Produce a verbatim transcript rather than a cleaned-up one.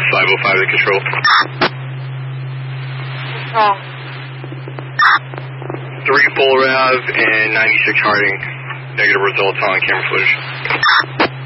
five oh five to control. Control. three full rev and ninety-six Harding. Negative results on camera footage.